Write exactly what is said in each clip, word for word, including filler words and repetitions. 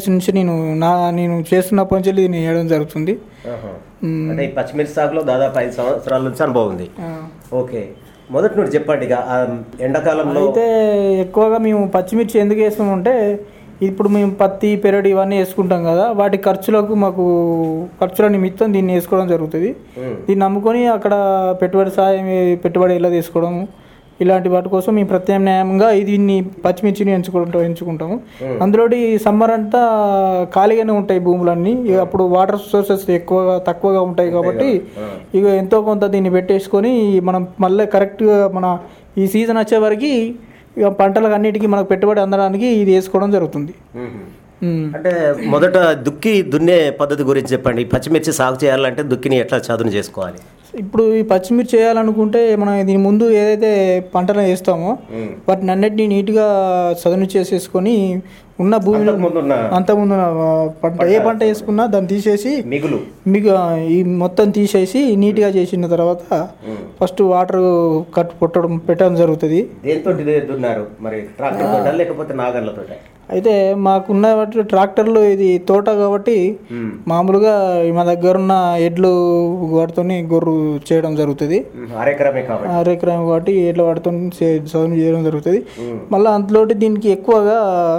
Years నుంచి నేను నా నేను చేస్తున్నప్పటి నుంచి దీన్ని వేయడం జరుగుతుంది. అంటే ఈ పచ్చిమిర్చి సాగులో దాదాపు ఐదు సంవత్సరాల నుంచి అనుభవం ఉంది. ఓకే, మొదటి నుండి చెప్పండి. ఇక ఎండాకాలంలో అయితే ఎక్కువగా మేము పచ్చిమిర్చి ఎందుకు వేస్తామంటే ఇప్పుడు మేము పత్తి పెరడు ఇవన్నీ వేసుకుంటాం కదా, వాటి ఖర్చులకు మాకు ఖర్చుల నిమిత్తం దీన్ని వేసుకోవడం జరుగుతుంది. దీన్ని నమ్ముకొని అక్కడ పెట్టుబడి సాయం పెట్టుబడి ఇలా తీసుకోవడం ఇలాంటి వాటి కోసం మేము ప్రత్యామ్నాయంగా దీన్ని పచ్చిమిర్చిని ఎంచుకుంటాం ఎంచుకుంటాము అందులో సమ్మర్ అంతా ఖాళీగానే ఉంటాయి భూములన్నీ, అప్పుడు వాటర్ సోర్సెస్ ఎక్కువగా తక్కువగా ఉంటాయి కాబట్టి ఇక ఎంతో కొంత దీన్ని పెట్టేసుకొని మనం మళ్ళీ కరెక్ట్గా మన ఈ సీజన్ వచ్చే వరకు ఇక పంటలకు అన్నిటికీ మనకు పెట్టుబడి అందడానికి ఇది వేసుకోవడం జరుగుతుంది. అంటే మొదట దుక్కి దున్నే పద్ధతి గురించి చెప్పండి. పచ్చిమిర్చి సాగు చేయాలంటే దుక్కిని ఎట్లా చదును చేసుకోవాలి? ఇప్పుడు ఈ పచ్చిమిర్చి చేయాలనుకుంటే మనం దీని ముందు ఏదైతే పంటలు వేస్తామో వాటిని అన్నిటినీ నీట్గా చదును చేసేసుకొని ఉన్న భూమిలో అంతకుముందు పంట ఏ పంట వేసుకున్నా దాన్ని తీసేసి మిగులు మిగు ఈ మొత్తం తీసేసి నీట్గా చేసిన తర్వాత ఫస్ట్ వాటర్ కట్ పుట్టడం పెట్టడం జరుగుతుంది. దేంతో దున్నారు మరి? ట్రాక్టర్ లేకపోతే నాగర్లతో? అయితే మాకున్న వాటి ట్రాక్టర్లు ఇది తోట కాబట్టి మామూలుగా మా దగ్గర ఉన్న ఎడ్లు వాటితోని గొర్రు చేయడం జరుగుతుంది. అరెకరమే కాబట్టి ఎడ్ల వాటితో చదువు చేయడం జరుగుతుంది. మళ్ళీ అందులో దీనికి ఎక్కువగా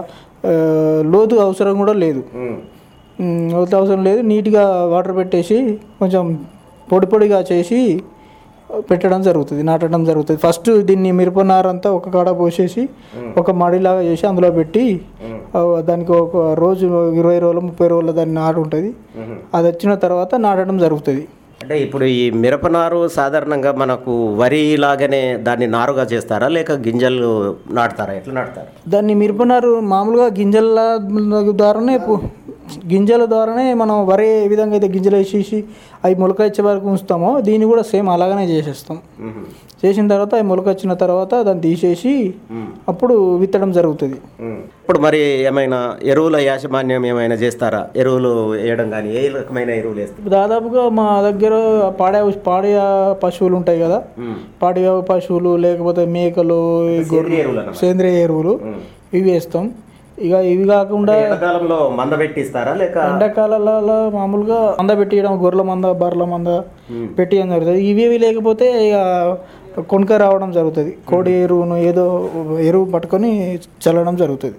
లోతు అవసరం కూడా లేదు, లోతు అవసరం లేదు. నీట్గా వాటర్ పెట్టేసి కొంచెం పొడి పొడిగా చేసి పెట్టడం జరుగుతుంది, నాటడం జరుగుతుంది. ఫస్ట్ దీన్ని మిరపనారంతా ఒక కాడ పోసేసి ఒక మడిలాగా చేసి అందులో పెట్టి దానికి ఒక రోజు ఇరవై రోజులు ముప్పై రోజుల దాన్ని నాటు ఉంటుంది, అది వచ్చిన తర్వాత నాటడం జరుగుతుంది. అంటే ఇప్పుడు ఈ మిరపనారు సాధారణంగా మనకు వరి లాగానే దాన్ని నారుగా చేస్తారా లేక గింజలు నాటుతారా? ఎట్లా నాటుతారు దాన్ని? మిరపనారు మామూలుగా గింజల ద్వారానే గింజల ద్వారానే మనం వరి ఏ విధంగా అయితే గింజలు వేసేసి అవి మొలక వచ్చే వరకు ఉంచుతామో దీన్ని కూడా సేమ్ అలాగనే చేసేస్తాం. చేసిన తర్వాత అవి మొలక వచ్చిన తర్వాత దాన్ని తీసేసి అప్పుడు విత్తడం జరుగుతుంది. ఇప్పుడు మరి ఏమైనా ఎరువుల యాజమాన్యం ఏమైనా చేస్తారా? ఎరువులు వేయడం కానీ ఏ రకమైన ఎరువులు వేస్తారు? దాదాపుగా మా దగ్గర పాడే పాడి పశువులు ఉంటాయి కదా, పాడి పశువులు లేకపోతే మేకలు, గొర్రెలు, సేంద్రియ ఎరువులు ఇవి వేస్తాం. ఇక ఇవి కాకుండా ఎండాకాలంలో మంద పెట్టిస్తారా లేక? ఎండాకాలంలో మామూలుగా మంద పెట్టియడం, గొర్రెల మంద బర్రెల మంద పెట్టియడం జరుగుతుంది. ఇవేవి లేకపోతే ఇక కొనుక రావడం జరుగుతుంది. కోడి ఎరువును ఏదో ఎరువు పట్టుకొని చల్లడం జరుగుతుంది.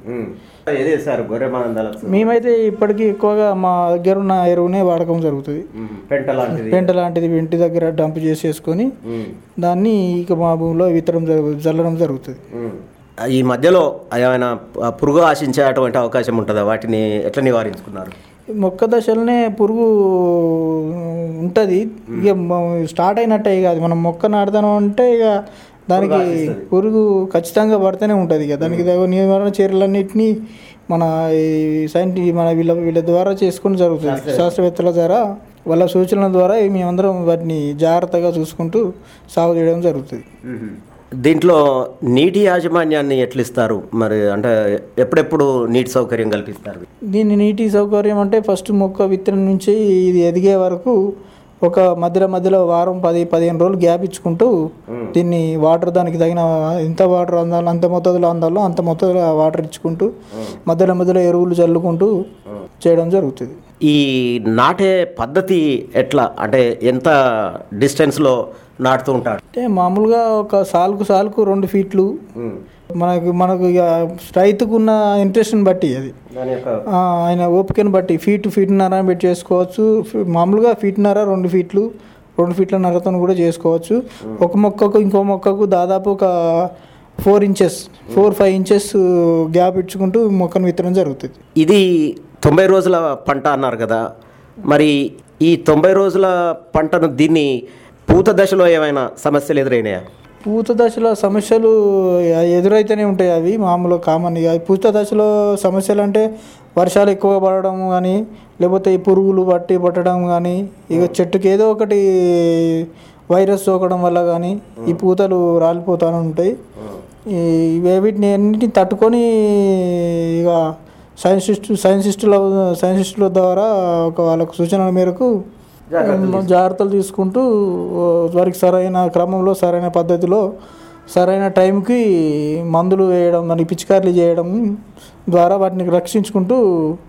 మేమైతే ఇప్పటికీ ఎక్కువగా మా దగ్గర ఉన్న ఎరువునే వాడకం జరుగుతుంది. పెంట లాంటిది ఇంటి దగ్గర డంప్ చేసేసుకొని దాన్ని ఇక మా భూమిలో విత్తడం చల్లడం జరుగుతుంది. ఈ మధ్యలో ఏమైనా పురుగు ఆశించే అటువంటి అవకాశం ఉంటుందా? వాటిని ఎట్లా నివారించుకున్నారు? మొక్క దశలోనే పురుగు ఉంటుంది, ఇక స్టార్ట్ అయినట్టే. ఇక అది మనం మొక్క నాటుతాను అంటే ఇక దానికి పురుగు ఖచ్చితంగా పడితేనే ఉంటుంది. ఇక దానికి నివారణ చర్యలన్నింటినీ మన ఈ సైంటి మన వీళ్ళ వీళ్ళ ద్వారా చేసుకుని జరుగుతుంది. శాస్త్రవేత్తల ద్వారా వాళ్ళ సూచనల ద్వారా మేమందరం వాటిని జాగ్రత్తగా చూసుకుంటూ సాగు చేయడం జరుగుతుంది. దీంట్లో నీటి యాజమాన్యాన్ని ఎట్లిస్తారు మరి? అంటే ఎప్పుడెప్పుడు నీటి సౌకర్యం కల్పిస్తారు? దీన్ని నీటి సౌకర్యం అంటే ఫస్ట్ మొక్క విత్తనం నుంచి ఇది ఎదిగే వరకు ఒక మధ్యలో మధ్యలో వారం పది పదిహేను రోజులు గ్యాప్ ఇచ్చుకుంటూ దీన్ని వాటర్ దానికి తగిన ఎంత వాటర్ అందాలో అంత మొత్తంలో అందాలో అంత మొత్తంలో వాటర్ ఇచ్చుకుంటూ మధ్యలో మధ్యలో ఎరువులు చల్లుకుంటూ చేయడం జరుగుతుంది. ఈ నాటే పద్ధతి ఎట్లా అంటే ఎంత డిస్టెన్స్లో నాటుతూ ఉంటాడు? అంటే మామూలుగా ఒక సాలుకు సాలుకు రెండు ఫీట్లు మనకు మనకు ఇక రైతుకున్న ఇంట్రెస్ట్ని బట్టి అది ఆయన ఓపికను బట్టి ఫీట్ ఫీట్నర పెట్టి చేసుకోవచ్చు. మామూలుగా ఫీట్నర రెండు ఫీట్లు రెండు ఫీట్ల నరతో కూడా చేసుకోవచ్చు. ఒక మొక్కకు ఇంకో మొక్కకు దాదాపు ఒక four inches four five inches gap ఇచ్చుకుంటూ మొక్కను విత్తడం జరుగుతుంది. ఇది తొంభై రోజుల పంట అన్నారు కదా, మరి ఈ తొంభై రోజుల పంటను దీన్ని పూత దశలో ఏమైనా సమస్యలు ఎదురైనాయా? పూత దశలో సమస్యలు ఎదురైతేనే ఉంటాయి, అవి మామూలుగా కామన్. ఇక పూత దశలో సమస్యలు అంటే వర్షాలు ఎక్కువ పడడం కానీ లేకపోతే ఈ పురుగులు పట్టి పట్టడం కానీ ఇక చెట్టుకి ఏదో ఒకటి వైరస్ సోకడం వల్ల కానీ ఈ పూతలు రాలిపోతూనే ఉంటాయి. ఈ వీటిని అన్నిటిని తట్టుకొని ఇక సైన్సిస్టు సైన్సిస్టుల సైన్సిస్టుల ద్వారా ఒక వాళ్ళకు సూచనల మేరకు జాగ్రత్తలు తీసుకుంటూ వారికి సరైన క్రమంలో సరైన పద్ధతిలో సరైన టైంకి మందులు వేయడం మరి పిచికారీలు చేయడం ద్వారా వాటిని రక్షించుకుంటూ